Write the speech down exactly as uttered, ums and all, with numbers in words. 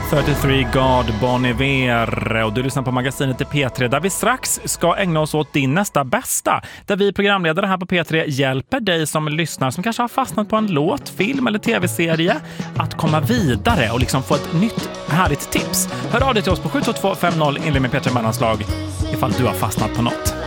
trettiotre God Bon Iver, och du lyssnar på magasinet i P tre där vi strax ska ägna oss åt din nästa bästa, där vi programledare här på P tre hjälper dig som lyssnar som kanske har fastnat på en låt, film eller tv-serie att komma vidare och liksom få ett nytt härligt tips. Hör av dig till oss på sju två två fem noll inled med P tre Mellanslag ifall du har fastnat på något.